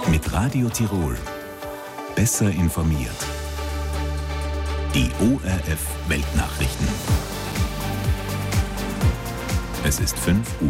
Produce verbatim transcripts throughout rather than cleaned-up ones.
Mit Radio Tirol. Besser informiert. Die O R F Weltnachrichten. Es ist fünf Uhr.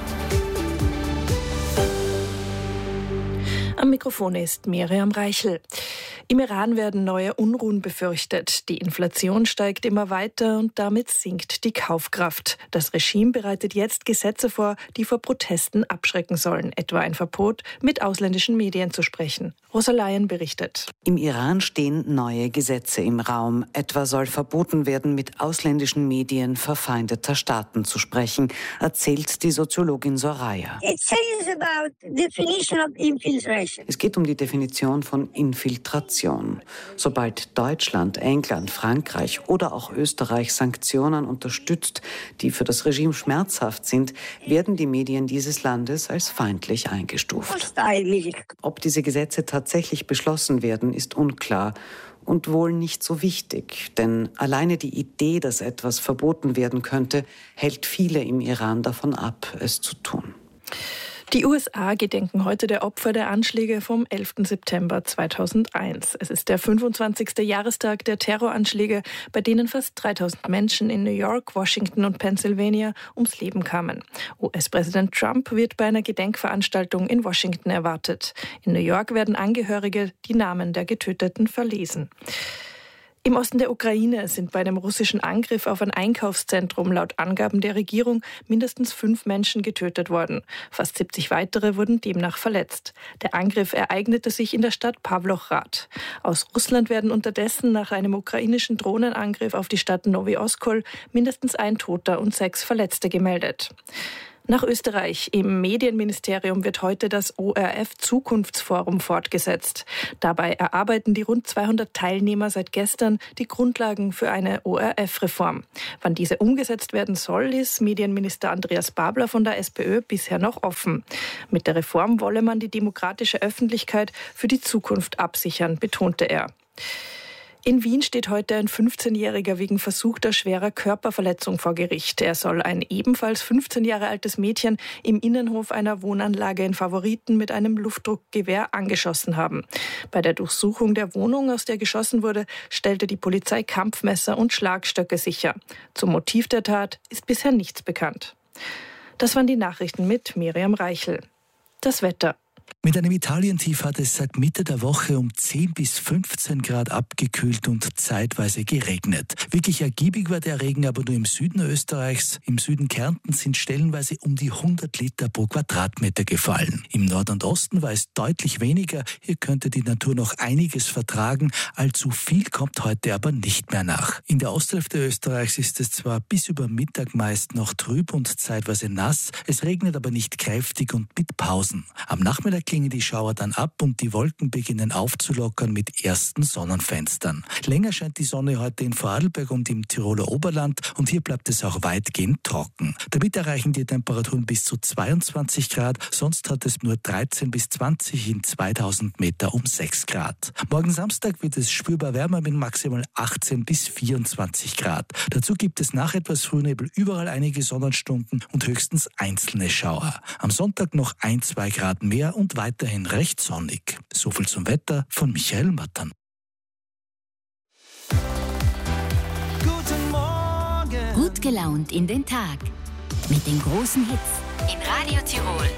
Am Mikrofon ist Miriam Reichel. Im Iran werden neue Unruhen befürchtet. Die Inflation steigt immer weiter und damit sinkt die Kaufkraft. Das Regime bereitet jetzt Gesetze vor, die vor Protesten abschrecken sollen, etwa ein Verbot, mit ausländischen Medien zu sprechen. Rosa Leyen berichtet. Im Iran stehen neue Gesetze im Raum. Etwa soll verboten werden, mit ausländischen Medien verfeindeter Staaten zu sprechen, erzählt die Soziologin Soraya. Es geht um die Definition von Infiltration. Sobald Deutschland, England, Frankreich oder auch Österreich Sanktionen unterstützt, die für das Regime schmerzhaft sind, werden die Medien dieses Landes als feindlich eingestuft. Ob diese Gesetze tatsächlich beschlossen werden, ist unklar und wohl nicht so wichtig, denn alleine die Idee, dass etwas verboten werden könnte, hält viele im Iran davon ab, es zu tun. Die U S A gedenken heute der Opfer der Anschläge vom elften September zweitausendeins. Es ist der fünfundzwanzigste Jahrestag der Terroranschläge, bei denen fast dreitausend Menschen in New York, Washington und Pennsylvania ums Leben kamen. U S-Präsident Trump wird bei einer Gedenkveranstaltung in Washington erwartet. In New York werden Angehörige die Namen der Getöteten verlesen. Im Osten der Ukraine sind bei einem russischen Angriff auf ein Einkaufszentrum laut Angaben der Regierung mindestens fünf Menschen getötet worden. Fast siebzig weitere wurden demnach verletzt. Der Angriff ereignete sich in der Stadt Pawlochrad. Aus Russland werden unterdessen nach einem ukrainischen Drohnenangriff auf die Stadt Nowy Oskol mindestens ein Toter und sechs Verletzte gemeldet. Nach Österreich. Im Medienministerium wird heute das O R F-Zukunftsforum fortgesetzt. Dabei erarbeiten die rund zweihundert Teilnehmer seit gestern die Grundlagen für eine O R F-Reform. Wann diese umgesetzt werden soll, ist Medienminister Andreas Babler von der SPÖ bisher noch offen. Mit der Reform wolle man die demokratische Öffentlichkeit für die Zukunft absichern, betonte er. In Wien steht heute ein fünfzehnjähriger wegen versuchter schwerer Körperverletzung vor Gericht. Er soll ein ebenfalls fünfzehn Jahre altes Mädchen im Innenhof einer Wohnanlage in Favoriten mit einem Luftdruckgewehr angeschossen haben. Bei der Durchsuchung der Wohnung, aus der geschossen wurde, stellte die Polizei Kampfmesser und Schlagstöcke sicher. Zum Motiv der Tat ist bisher nichts bekannt. Das waren die Nachrichten mit Miriam Reichel. Das Wetter. Mit einem Italientief hat es seit Mitte der Woche um zehn bis fünfzehn Grad abgekühlt und zeitweise geregnet. Wirklich ergiebig war der Regen aber nur im Süden Österreichs. Im Süden Kärntens sind stellenweise um die hundert Liter pro Quadratmeter gefallen. Im Nord und Osten war es deutlich weniger. Hier könnte die Natur noch einiges vertragen. Allzu viel kommt heute aber nicht mehr nach. In der Osthälfte Österreichs ist es zwar bis über Mittag meist noch trüb und zeitweise nass. Es regnet aber nicht kräftig und mit Pausen. Am Nachmittag klingen die Schauer dann ab und die Wolken beginnen aufzulockern mit ersten Sonnenfenstern. Länger scheint die Sonne heute in Vorarlberg und im Tiroler Oberland und hier bleibt es auch weitgehend trocken. Damit erreichen die Temperaturen bis zu zweiundzwanzig Grad, sonst hat es nur dreizehn bis zwanzig in zweitausend Meter um sechs Grad. Morgen Samstag wird es spürbar wärmer mit maximal achtzehn bis vierundzwanzig Grad. Dazu gibt es nach etwas Frühnebel überall einige Sonnenstunden und höchstens einzelne Schauer. Am Sonntag noch ein, zwei Grad mehr und weiterhin recht sonnig. So viel zum Wetter von Michael Mattern. Guten Morgen. Gut gelaunt in den Tag. Mit den großen Hits in Radio Tirol.